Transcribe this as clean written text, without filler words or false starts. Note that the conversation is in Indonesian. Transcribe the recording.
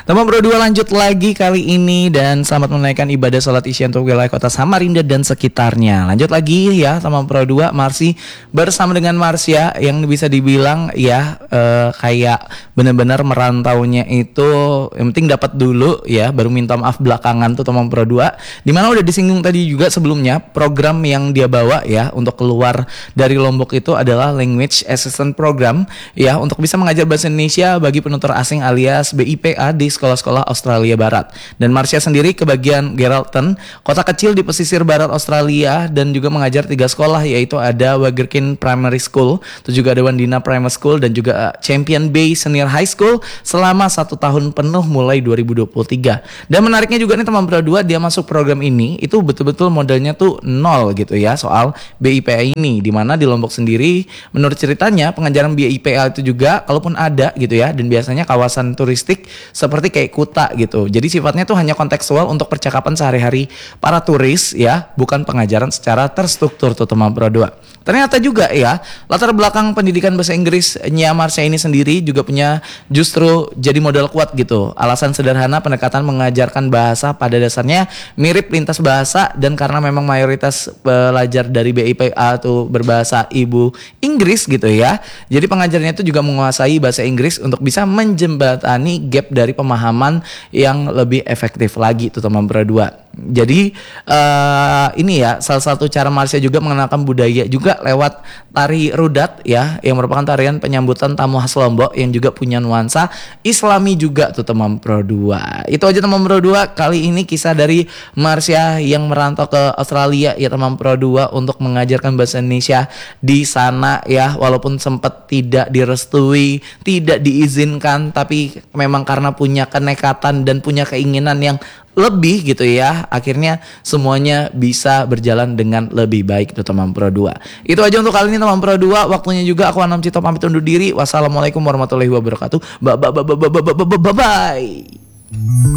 Teman Pro 2 lanjut lagi kali ini dan selamat menunaikan ibadah sholat Isya untuk wilayah kota Samarinda dan sekitarnya. Lanjut lagi ya teman Pro 2, Marsi bersama dengan Marsya yang bisa dibilang ya kayak benar-benar merantaunya itu yang penting dapat dulu ya, baru minta maaf belakangan tuh teman Pro 2. Dimana udah disinggung tadi juga sebelumnya, program yang dia bawa ya untuk keluar dari Lombok itu adalah Language Assistant Program ya, untuk bisa mengajar bahasa Indonesia bagi penutur asing alias BIPA di sekolah-sekolah Australia Barat. Dan Marsya sendiri ke bagian Geraldton, kota kecil di pesisir barat Australia, dan juga mengajar 3 sekolah, yaitu ada Wagerkin Primary School, itu juga ada Wandina Primary School, dan juga Champion Bay Senior High School selama 1 tahun penuh mulai 2023. Dan menariknya juga nih teman Pro 2, dia masuk program ini itu betul-betul modalnya tuh nol gitu ya soal BIPA ini, dimana di Lombok sendiri menurut ceritanya pengajaran BIPA itu juga kalaupun ada gitu ya, dan biasanya kawasan turistik seperti kayak Kuta gitu. Jadi sifatnya tuh hanya kontekstual untuk percakapan sehari-hari para turis ya, bukan pengajaran secara terstruktur tuh teman Pro 2. Ternyata juga ya, latar belakang pendidikan bahasa Inggrisnya Marsya ini sendiri juga punya justru jadi modal kuat gitu. Alasan sederhana, pendekatan mengajarkan bahasa pada dasarnya mirip lintas bahasa, dan karena memang mayoritas pelajar dari BIPA tuh berbahasa ibu Inggris gitu ya. Jadi pengajarnya itu juga menguasai bahasa Inggris untuk bisa menjembatani gap dari pemahaman yang lebih efektif lagi tuh teman Pro 2. Jadi ini ya salah satu cara Marsya juga mengenalkan budaya juga lewat tari rudat ya, yang merupakan tarian penyambutan tamu khas Lombok yang juga punya nuansa Islami juga tuh teman Pro 2. Itu aja teman Pro 2 kali ini kisah dari Marsya yang merantau ke Australia ya teman Pro 2 untuk mengajarkan bahasa Indonesia di sana ya, walaupun sempat tidak direstui, tidak diizinkan, tapi memang karena punya kenekatan dan punya keinginan yang lebih gitu ya, akhirnya semuanya bisa berjalan dengan lebih baik tuh teman Pro 2. Itu aja untuk kali ini teman Pro 2. Waktunya juga aku Anam Cito pamit undur diri. Wassalamualaikum warahmatullahi wabarakatuh. Bye.